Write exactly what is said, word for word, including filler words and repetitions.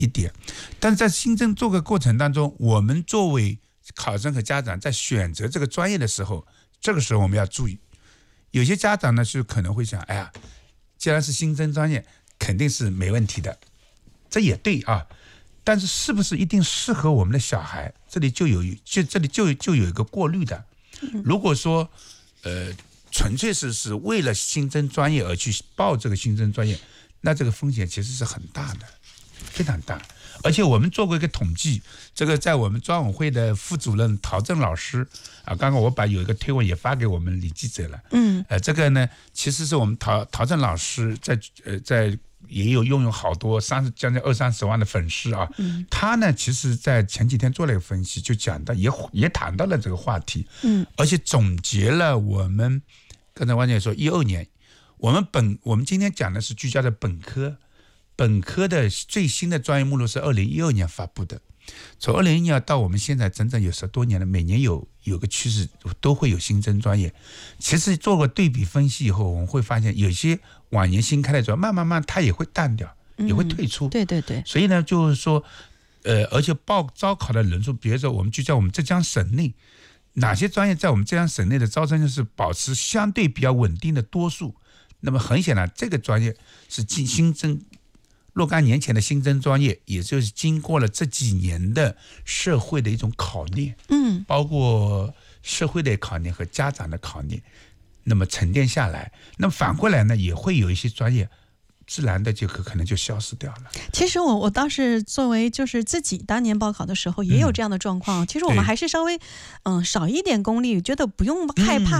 一点。但是在新增做个过程当中，我们作为考生和家长在选择这个专业的时候，这个时候我们要注意。有些家长呢是可能会想，哎呀，既然是新增专业，肯定是没问题的，这也对啊。但是是不是一定适合我们的小孩？这里就有就这里就就有一个过滤的。如果说呃纯粹是是为了新增专业而去报这个新增专业，那这个风险其实是很大的，非常大。而且我们做过一个统计，这个在我们专委会的副主任陶正老师啊，刚刚我把有一个推文也发给我们李记者了。嗯，呃，这个呢，其实是我们陶陶正老师在呃在也有拥有好多三十将近二三十万的粉丝啊。嗯，他呢，其实在前几天做了一个分析，就讲到也也谈到了这个话题。嗯，而且总结了我们刚才汪姐说一二年，我们本我们今天讲的是聚焦的本科。本科的最新的专业目录是二零一二年发布的，从二零一二年到我们现在整整有十多年了，每年有有个趋势都会有新增专业。其实做过对比分析以后，我们会发现有些往年新开的专业，慢慢慢它也会淡掉，也会退出。 嗯、对对对。 所以呢，就是说，呃，而且报招考的人数，比如说我们就在我们浙江省内，哪些专业在我们浙江省内的招生就是保持相对比较稳定的多数。那么很显然，这个专业是进新增。若干年前的新增专业，也就是经过了这几年的社会的一种考验，嗯，包括社会的考验和家长的考验，那么沉淀下来，那么反过来呢，也会有一些专业自然的就可能就消失掉了。 其实我我当时作为就是自己当年报考的时候也有这样的状况，嗯、其实我们还是稍微嗯少一点功力，觉得不用害怕。